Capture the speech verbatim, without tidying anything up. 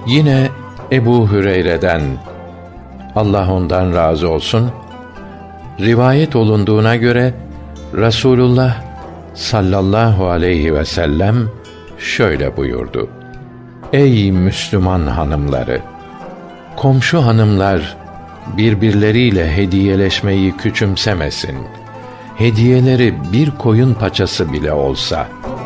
Yine Ebu Hüreyre'den, Allah ondan razı olsun, rivayet olunduğuna göre Rasulullah sallallahu aleyhi ve sellem şöyle buyurdu: Ey Müslüman hanımları! Komşu hanımlar birbirleriyle hediyeleşmeyi küçümsemesin. Hediyeleri bir koyun paçası bile olsa.